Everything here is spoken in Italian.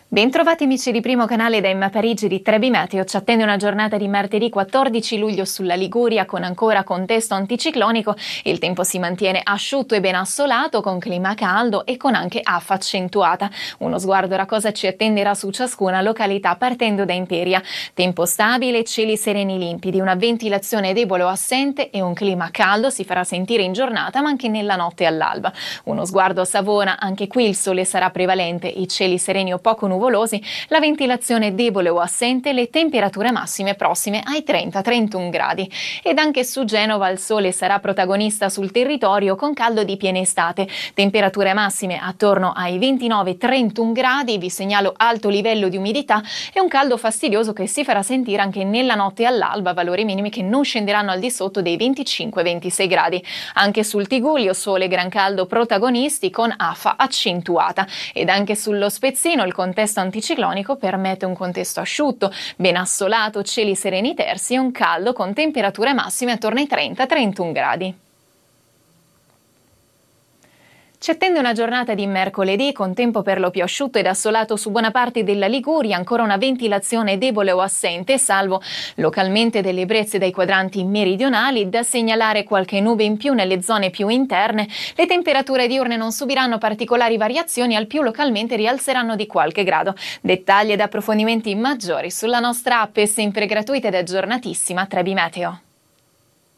Bentrovati amici di Primo Canale da Emma Parigi di Trebi Meteo. Ci attende una giornata di martedì 14 luglio sulla Liguria con ancora contesto anticiclonico. Il tempo si mantiene asciutto e ben assolato con clima caldo e con anche afa accentuata. Uno sguardo a cosa ci attenderà su ciascuna località partendo da Imperia. Tempo stabile, cieli sereni limpidi, una ventilazione debole o assente e un clima caldo si farà sentire in giornata ma anche nella notte all'alba. Uno sguardo a Savona, anche qui il sole sarà prevalente, i cieli sereni o poco nuvolosi, la ventilazione debole o assente, le temperature massime prossime ai 30-31 gradi. Ed anche su Genova il sole sarà protagonista sul territorio con caldo di piena estate. Temperature massime attorno ai 29-31 gradi, vi segnalo alto livello di umidità e un caldo fastidioso che si farà sentire anche nella notte all'alba, valori minimi che non scenderanno al di sotto dei 25-26 gradi. Anche sul Tigullio sole e gran caldo protagonisti con afa accentuata. Ed anche sullo Spezzino il contesto anticiclonico permette un contesto asciutto, ben assolato, cieli sereni tersi e un caldo con temperature massime attorno ai 30-31 gradi. Ci attende una giornata di mercoledì con tempo per lo più asciutto ed assolato su buona parte della Liguria, ancora una ventilazione debole o assente, salvo localmente delle brezze dai quadranti meridionali, da segnalare qualche nube in più nelle zone più interne. Le temperature diurne non subiranno particolari variazioni, al più localmente rialzeranno di qualche grado. Dettagli ed approfondimenti maggiori sulla nostra app, sempre gratuita ed aggiornatissima Trebi Meteo.